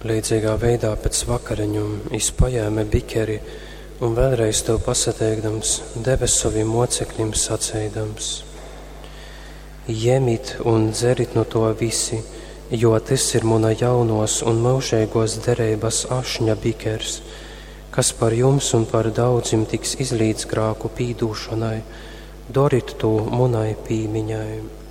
Līdzīgā veidā pēc vakariņum izpajēme bikeri un vēlreiz tev pasateikdams debesoviem mocekļiem sacēdams: Ņemiet un dzerit no to visi, jo tas ir mana jaunos un mūžīgos derības ašņa bikers, kas par jums un par daudzim tiks izlīdz grāku pīdūšanai, dorit to munai pīmiņai.